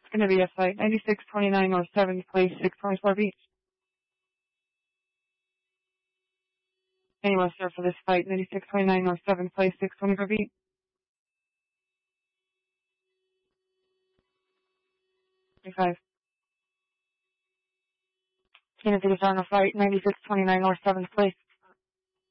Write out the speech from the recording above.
It's going to be a fight. 9629 North 7th Place, 624 beat. Anyone start for this fight? 9629 North 7th Place, 624 beat. Five. Tina Tickets on a fight. 9629 North 7th Place.